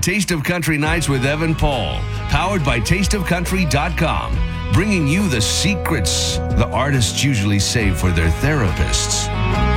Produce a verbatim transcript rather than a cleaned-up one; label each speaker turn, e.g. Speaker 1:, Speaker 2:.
Speaker 1: Taste of Country Nights with Evan Paul, powered by taste of country dot com, bringing you the secrets the artists usually save for their therapists.